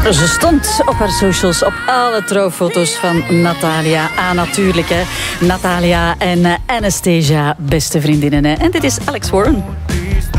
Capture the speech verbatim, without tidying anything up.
Ze stond op haar socials op alle trouwfoto's van Natalia. Ah, natuurlijk, hè. Natalia en uh, Anastasia, beste vriendinnen. Hè. En dit is Alex Warren.